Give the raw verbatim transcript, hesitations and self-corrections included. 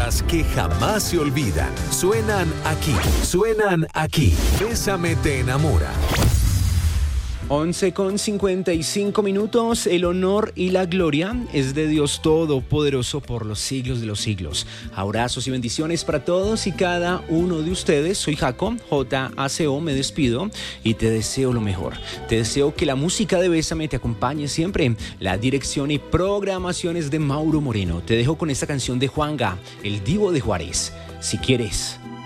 palabras que jamás se olvidan. Suenan aquí, suenan aquí. Bésame te enamora. once con cincuenta y cinco minutos. El honor y la gloria es de Dios Todopoderoso por los siglos de los siglos. Abrazos y bendiciones para todos y cada uno de ustedes. Soy Jaco, J A C O, me despido y te deseo lo mejor. Te deseo que la música de Bésame te acompañe siempre. La dirección y programación es de Mauro Moreno. Te dejo con esta canción de Juanga, el Divo de Juárez. Si quieres,